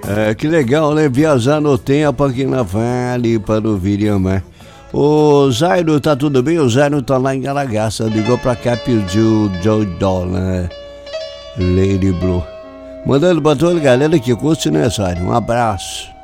Que legal, né? Viajar no tempo aqui na Vale para ouvir e amar. O Zairo, tá tudo bem? O Zairo tá lá em Aragaça, ligou pra cá, pediu Joy Doll, né? Lady Blue. Mandando pra toda a galera que curte, né, Zairo? Um abraço.